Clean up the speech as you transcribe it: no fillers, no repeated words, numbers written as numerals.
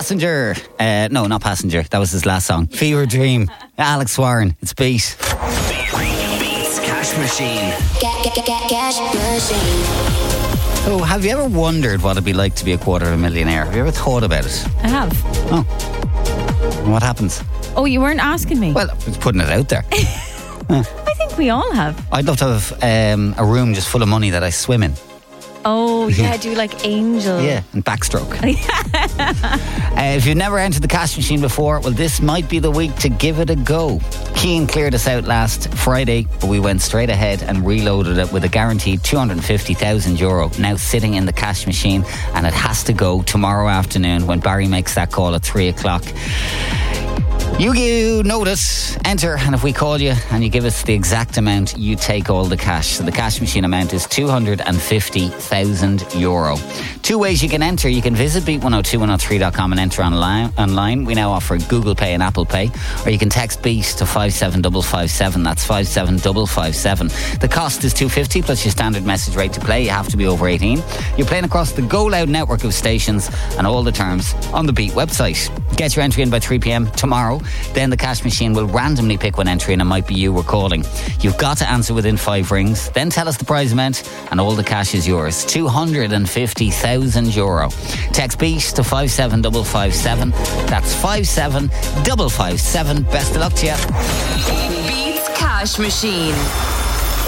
Passenger. No, not Passenger. That was his last song. Fever Dream. Alex Warren. It's Beat. Beats Cash Machine. Cash Machine. Oh, have you ever wondered what it'd be like to be a quarter of a millionaire? Have you ever thought about it? I have. Oh. What happens? Oh, you weren't asking me? Well, I was putting it out there. I think we all have. I'd love to have a room just full of money that I swim in. Oh, yeah, do like Angel. Yeah, and backstroke. If you've never entered the cash machine before, well, this might be the week to give it a go. Keane cleared us out last Friday, but we went straight ahead and reloaded it with a guaranteed €250,000 now sitting in the cash machine, and it has to go tomorrow afternoon when Barry makes that call at 3 o'clock. You notice, enter, and if we call you and you give us the exact amount, you take all the cash. So the cash machine amount is €250,000. Two ways you can enter. You can visit beat102103.com and enter online. We now offer Google Pay and Apple Pay. Or you can text Beat to 57557. That's 57557. The cost is $250 plus your standard message rate to play. You have to be over 18. You're playing across the Go Loud network of stations, and all the terms on the Beat website. Get your entry in by 3 p.m. tomorrow. Then the cash machine will randomly pick one entry, and it might be you we're calling. You've got to answer within 5 rings. Then tell us the prize amount, and all the cash is yours. €250,000. Text Beat to 57557. That's 57557. Best of luck to you. Beats Cash Machine.